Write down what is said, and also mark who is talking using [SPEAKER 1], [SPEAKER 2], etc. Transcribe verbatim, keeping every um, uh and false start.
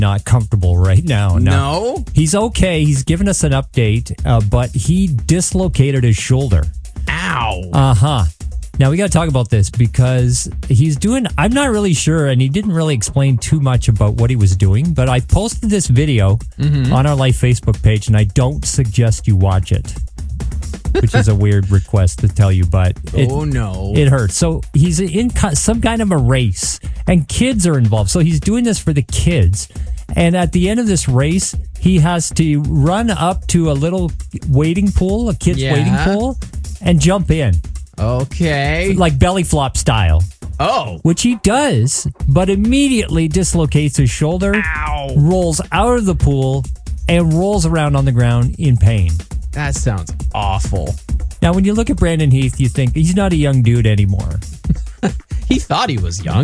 [SPEAKER 1] not comfortable right now.
[SPEAKER 2] No?
[SPEAKER 1] He's okay. He's given us an update, uh, but he dislocated his shoulder.
[SPEAKER 2] Ow.
[SPEAKER 1] Uh-huh. Now, we got to talk about this because he's doing, I'm not really sure, and he didn't really explain too much about what he was doing, but I posted this video mm-hmm. on our Life Facebook page, and I don't suggest you watch it, which is a weird request to tell you, but it,
[SPEAKER 2] oh, no.
[SPEAKER 1] It hurts. So he's in some kind of a race, and kids are involved. So he's doing this for the kids, and at the end of this race, he has to run up to a little waiting pool, a kid's
[SPEAKER 2] yeah.
[SPEAKER 1] waiting pool, and jump in.
[SPEAKER 2] Okay.
[SPEAKER 1] Like belly flop style.
[SPEAKER 2] Oh.
[SPEAKER 1] Which he does, but immediately dislocates his shoulder,
[SPEAKER 2] Ow.
[SPEAKER 1] rolls out of the pool, and rolls around on the ground in pain.
[SPEAKER 2] That sounds awful.
[SPEAKER 1] Now, when you look at Brandon Heath, you think he's not a young dude anymore.
[SPEAKER 2] He thought he was young.